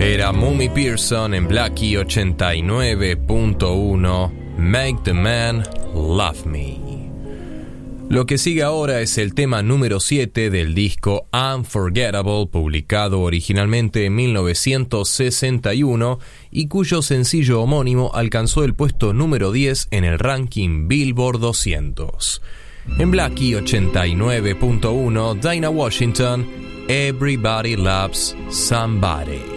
Era Mummy Pearson en Blackie 89.1, Make the Man Love Me. Lo que sigue ahora es el tema número 7 del disco Unforgettable, publicado originalmente en 1961 y cuyo sencillo homónimo alcanzó el puesto número 10 en el ranking Billboard 200. En Blackie 89.1, Dinah Washington, Everybody Loves Somebody.